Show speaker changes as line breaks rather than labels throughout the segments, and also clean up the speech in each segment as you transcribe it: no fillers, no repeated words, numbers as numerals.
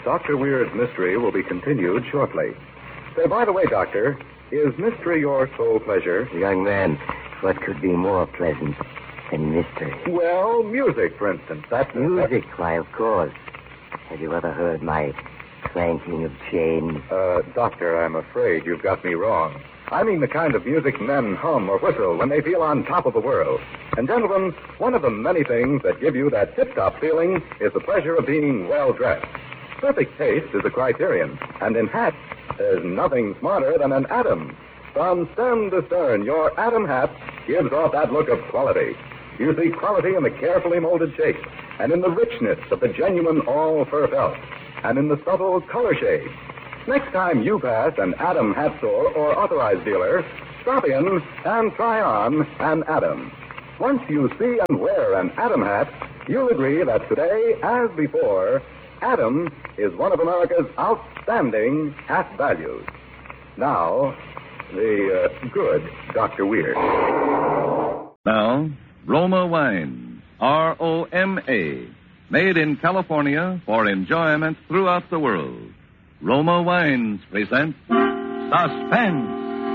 Dr. Weir's mystery will be continued shortly. Say, by the way, Doctor, is mystery your sole pleasure?
Young man, what could be more pleasant than mystery?
Well, music, for instance. That's
music, why, of course. Have you ever heard my clanking of chains?
Doctor, I'm afraid you've got me wrong. I mean the kind of music men hum or whistle when they feel on top of the world. And, gentlemen, one of the many things that give you that tip-top feeling is the pleasure of being well-dressed. Perfect taste is a criterion. And in hats, there's nothing smarter than an Adam. From stem to stern, your Adam hat gives off that look of quality. You see quality in the carefully molded shape, and in the richness of the genuine all-fur felt, and in the subtle color shade. Next time you pass an Adam hat store or authorized dealer, stop in and try on an Adam. Once you see and wear an Adam hat, you'll agree that today, as before, Adam is one of America's outstanding hat values. Now, the good Dr. Weir.
Now, Roma Wines, R-O-M-A, made in California for enjoyment throughout the world. Roma Wines present Suspense.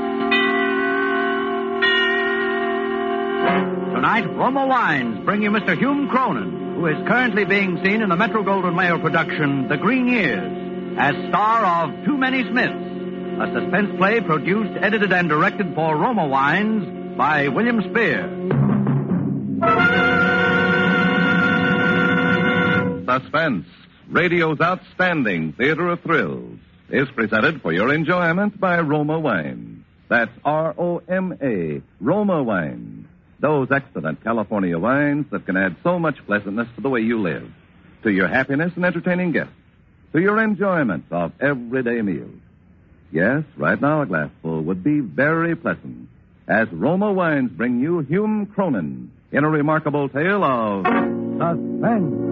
Tonight, Roma Wines bring you Mr. Hume Cronin, who is currently being seen in the Metro-Goldwyn-Mayer production, The Green Years, as star of Too Many Smiths, a suspense play produced, edited, and directed for Roma Wines by William Spear.
Suspense, radio's outstanding theater of thrills, is presented for your enjoyment by Roma Wines. That's R-O-M-A, Roma Wines. Those excellent California wines that can add so much pleasantness to the way you live, to your happiness and entertaining guests, to your enjoyment of everyday meals. Yes, right now a glassful would be very pleasant, as Roma Wines bring you Hume Cronin in a remarkable tale of suspense.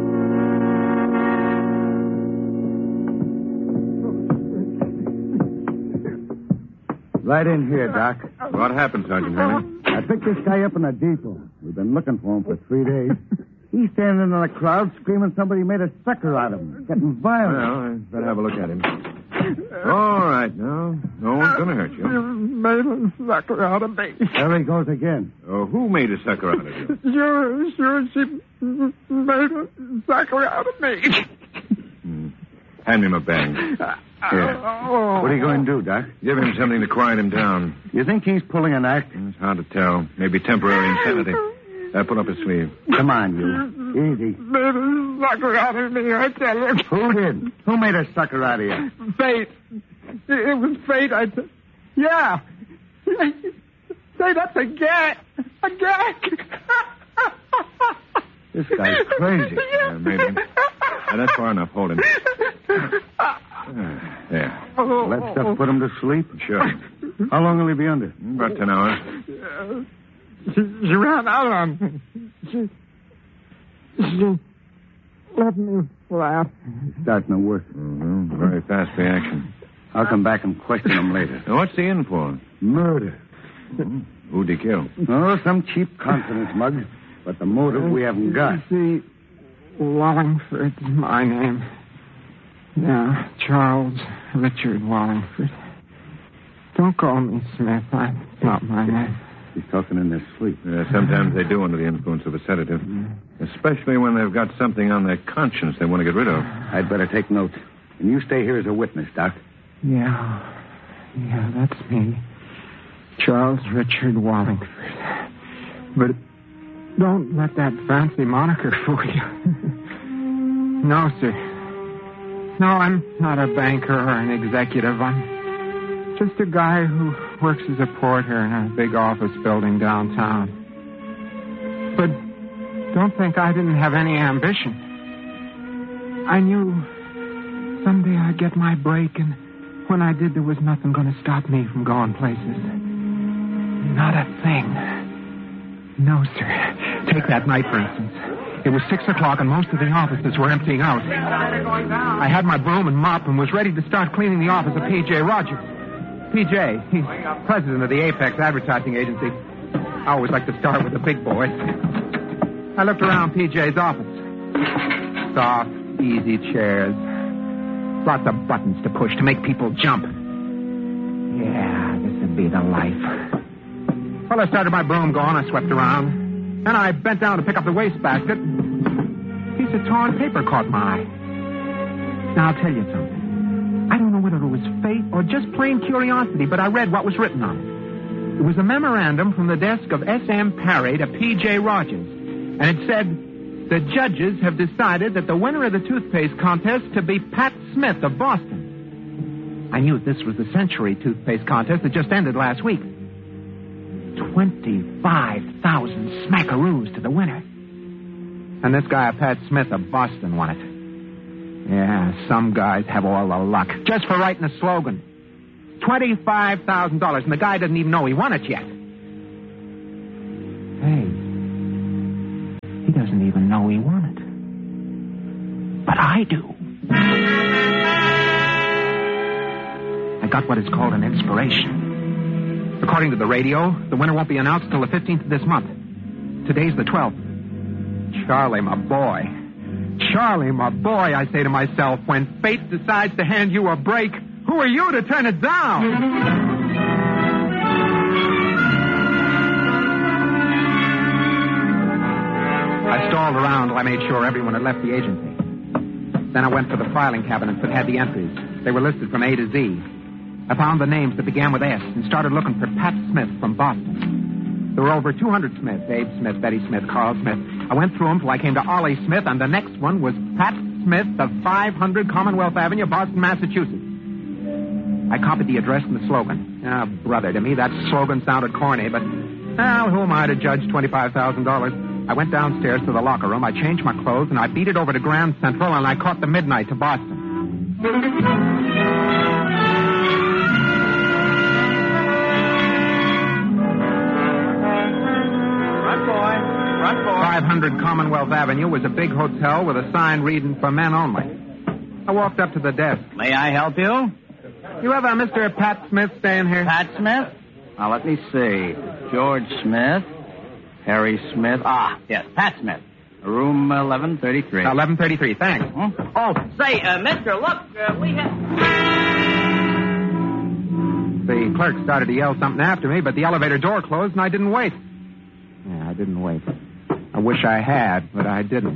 Right in here, Doc.
What happened, Sergeant Henry?
I picked this guy up in a depot. We've been looking for him for 3 days. He's standing in the crowd screaming somebody made a sucker out of him. Getting violent.
Well, I better have a look at him. All right, now. No one's going to hurt you.
You made a sucker out of me.
There he goes again.
Oh, who made a sucker out of you?
Sure, she made a sucker out of me.
Hand me my bang.
Here. What are you going to do, Doc?
Give him something to quiet him down.
You think he's pulling an act?
It's hard to tell. Maybe temporary insanity. Pull up his sleeve.
Come on, you. Easy.
Made a sucker out of me, I tell you.
Who did? Who made a sucker out of you?
Fate. It was fate, Yeah. Say, that's a gag. A gag.
This guy's crazy.
Maybe. That's far enough. Hold him. There.
Let stuff put him to sleep?
Sure.
How long will he be under?
About 10 hours.
She ran out on me. She let me flat.
He's starting to work.
Mm-hmm. Very fast reaction.
I'll come back and question him later.
Now, what's he in for?
Murder.
Who'd he kill?
Oh, some cheap confidence mug. But the motive we haven't got.
See, Wallingford's my name. Yeah, Charles Richard Wallingford. Don't call me Smith. That's not my name.
He's talking in their sleep.
Yeah, sometimes they do under the influence of a sedative. Especially when they've got something on their conscience they want to get rid of.
I'd better take note. And you stay here as a witness, Doc.
Yeah, that's me. Charles Richard Wallingford. But don't let that fancy moniker fool you. No, sir. No, I'm not a banker or an executive. I'm just a guy who works as a porter in a big office building downtown. But don't think I didn't have any ambition. I knew someday I'd get my break, and when I did, there was nothing going to stop me from going places. Not a thing. No, sir. Take that night, for instance. It was 6 o'clock, and most of the offices were emptying out. I had my broom and mop and was ready to start cleaning the office of P.J. Rogers. P.J., he's president of the Apex Advertising Agency. I always like to start with the big boys. I looked around P.J.'s office. Soft, easy chairs. Lots of buttons to push to make people jump. Yeah, this would be the life. Well, I started my broom going. I swept around. Then I bent down to pick up the wastebasket. A piece of torn paper caught my eye. Now, I'll tell you something. I don't know whether it was fate or just plain curiosity, but I read what was written on it. It was a memorandum from the desk of S.M. Parry to P.J. Rogers. And it said, the judges have decided that the winner of the toothpaste contest to be Pat Smith of Boston. I knew this was the Century toothpaste contest that just ended last week. 25,000 smackaroos to the winner. And this guy, Pat Smith of Boston, won it. Yeah, some guys have all the luck. Just for writing a slogan. $25,000, and the guy doesn't even know he won it yet. Hey. He doesn't even know he won it. But I do. I got what is called an inspiration. According to the radio, the winner won't be announced till the 15th of this month. Today's the 12th. Charlie, my boy. Charlie, my boy, I say to myself, when fate decides to hand you a break, who are you to turn it down? I stalled around till I made sure everyone had left the agency. Then I went for the filing cabinets that had the entries. They were listed from A to Z. I found the names that began with S and started looking for Pat Smith from Boston. There were over 200 Smiths, Abe Smith, Betty Smith, Carl Smith. I went through them till I came to Ollie Smith, and the next one was Pat Smith of 500 Commonwealth Avenue, Boston, Massachusetts. I copied the address and the slogan. Ah, brother, to me that slogan sounded corny, but, well, who am I to judge $25,000? I went downstairs to the locker room, I changed my clothes, and I beat it over to Grand Central, and I caught the midnight to Boston.
Run, boy.
500 Commonwealth Avenue was a big hotel with a sign reading for men only. I walked up to the desk.
May I help you?
You have a Mr. Pat Smith staying here?
Pat Smith? Now, let me see. George Smith. Harry Smith. Ah, yes, Pat Smith. Room 1133.
1133, thanks.
Oh, say, mister, look, we have...
The clerk started to yell something after me, but the elevator door closed and I didn't wait. Yeah, I didn't wait. I wish I had, but I didn't.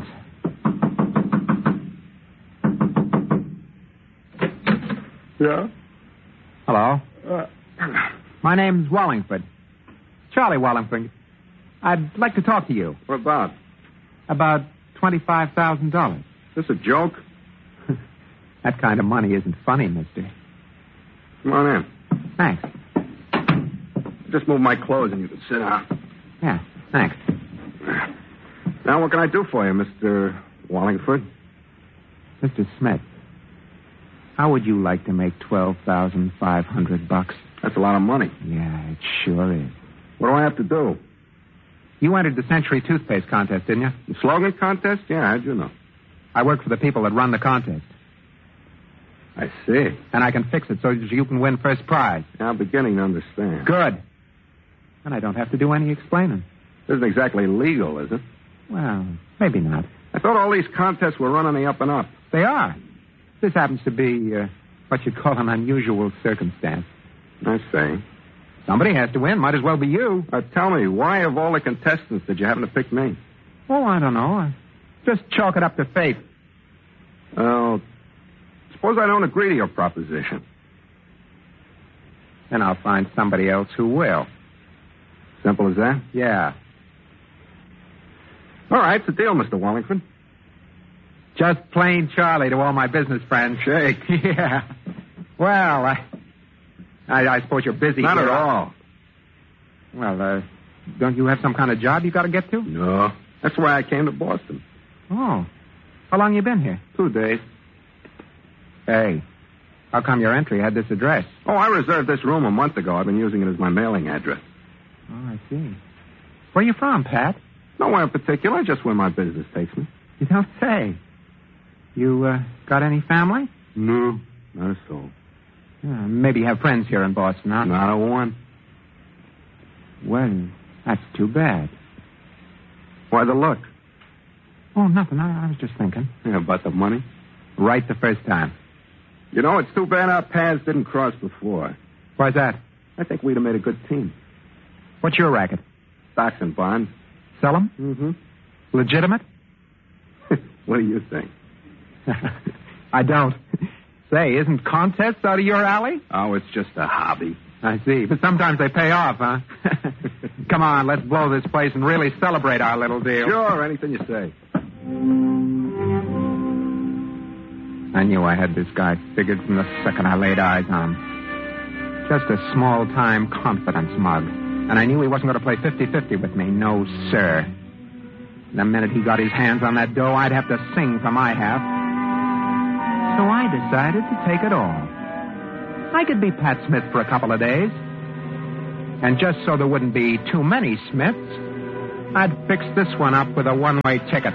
Yeah?
Hello? My name's Wallingford. Charlie Wallingford. I'd like to talk to you.
What about?
About $25,000.
This a joke?
That kind of money isn't funny, mister.
Come on in.
Thanks.
Just move my clothes and you can sit down.
Yeah, thanks.
Now, what can I do for you, Mr. Wallingford?
Mr. Smith, how would you like to make $12,500?
That's a lot of money.
Yeah, it sure is.
What do I have to do?
You entered the Century toothpaste contest, didn't you?
The slogan contest? Yeah, how'd you know?
I work for the people that run the contest.
I see.
And I can fix it so that you can win first prize.
Yeah, I'm beginning to understand.
Good. And I don't have to do any explaining.
This isn't exactly legal, is it?
Well, maybe not.
I thought all these contests were run on the up and up.
They are. This happens to be what you'd call an unusual circumstance.
I see.
Somebody has to win. Might as well be you.
Tell me, why of all the contestants did you happen to pick me?
Oh, I don't know. Just chalk it up to fate.
Well, suppose I don't agree to your proposition.
Then I'll find somebody else who will.
Simple as that?
Yeah.
All right, it's a deal, Mr. Wallingford.
Just plain Charlie to all my business friends.
Shake.
Yeah. Well, I suppose you're busy.
Not
here.
at all.
Well, don't you have some kind of job you got to get to?
No. That's why I came to Boston.
Oh. How long you been here?
2 days.
Hey, how come your entry had this address?
Oh, I reserved this room a month ago. I've been using it as my mailing address.
Oh, I see. Where you from, Pat?
Nowhere in particular, just where my business takes me.
You don't say. You, got any family?
No, not a soul.
Maybe you have friends here in Boston, huh?
Not a one.
Well, that's too bad.
Why the look?
Oh, nothing. I was just thinking.
Yeah, about the money?
Right the first time.
You know, it's too bad our paths didn't cross before.
Why's that?
I think we'd have made a good team.
What's your racket?
Stocks and bonds.
Sell them?
Mm-hmm.
Legitimate?
What do you think?
I don't. Say, isn't contests out of your alley?
Oh, it's just a hobby.
I see. But sometimes they pay off, huh? Come on, let's blow this place and really celebrate our little deal.
Sure, anything you say.
I knew I had this guy figured from the second I laid eyes on him. Just a small-time confidence mug. And I knew he wasn't going to play 50-50 with me. No, sir. The minute he got his hands on that dough, I'd have to sing for my half. So I decided to take it all. I could be Pat Smith for a couple of days. And just so there wouldn't be too many Smiths, I'd fix this one up with a one-way ticket.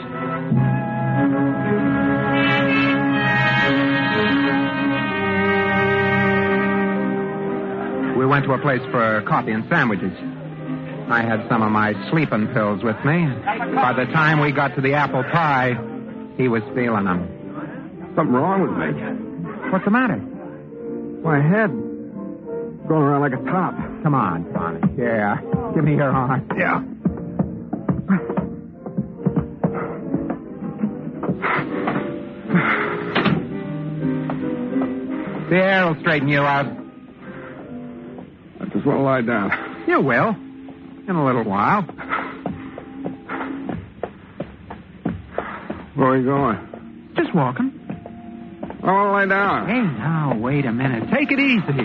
We went to a place for coffee and sandwiches. I had some of my sleeping pills with me. By the time we got to the apple pie, he was feeling them.
Something wrong with me.
What's the matter?
My head going around like a top.
Come on, Bonnie. Yeah. Give me your arm.
Yeah.
The air will straighten you out.
I just want to lie down.
You will. In a little while.
Where are you going?
Just walking.
I want to lie down.
Hey, now, wait a minute. Take it easy.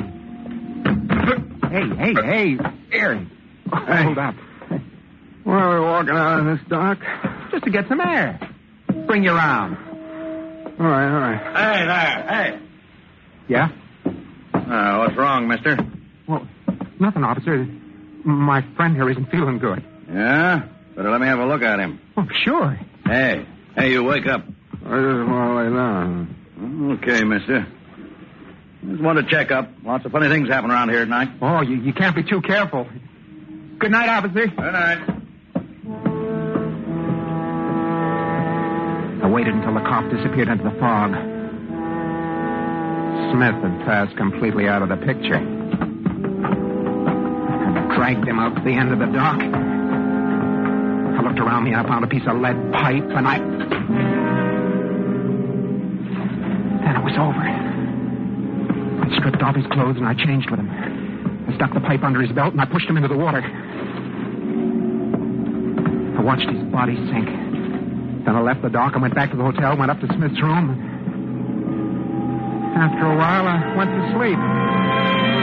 Hey. Here. Hold up.
Why are we walking out in this dark?
Just to get some air. Bring you around.
All right.
Hey there, hey.
Yeah?
What's wrong, mister?
Well, nothing, officer. My friend here isn't feeling good.
Yeah? Better let me have a look at him.
Oh, sure.
Hey, you wake up.
I just want to lay down.
Okay, mister. Just wanted to check up. Lots of funny things happen around here at night.
Oh, you can't be too careful. Good night, officer.
Good night.
I waited until the cop disappeared into the fog. Smith had passed completely out of the picture. I dragged him out to the end of the dock. I looked around me and I found a piece of lead pipe, and then it was over. I stripped off his clothes and I changed with him. I stuck the pipe under his belt and I pushed him into the water. I watched his body sink. Then I left the dock and went back to the hotel, went up to Smith's room. After a while, I went to sleep.